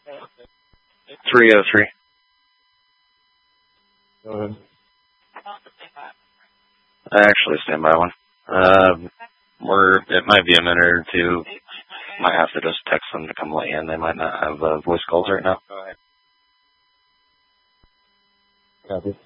303. Go ahead. Actually, stand by one. It might be a minute or two. Might have to just text them to come let you in. They might not have voice calls right now. Go ahead. Copy.